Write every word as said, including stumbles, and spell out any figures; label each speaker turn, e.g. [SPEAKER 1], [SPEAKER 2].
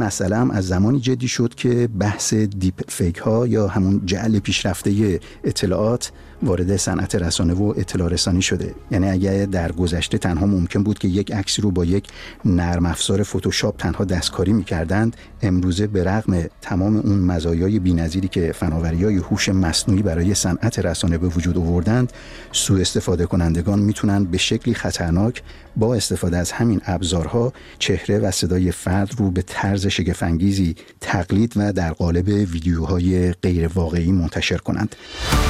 [SPEAKER 1] مسئله هم از زمانی جدی شد که بحث دیپ فیک ها یا همون جعل پیشرفته اطلاعات وارد صنعت رسانه و اطلاع رسانی شده. یعنی اگه در گذشته تنها ممکن بود که یک عکسی رو با یک نرم افزار فتوشاپ تنها دستکاری می‌کردند، امروزه به رغم تمام اون مزایای بی‌نظیری که فناوری‌های هوش مصنوعی برای صنعت رسانه به وجود آوردند، سوء استفاده کنندگان میتونن به شکلی خطرناک با استفاده از همین ابزارها چهره و صدای فرد رو به طرز شگفت‌انگیزی تقلید و در قالب ویدیوهای غیر واقعی منتشر کنند.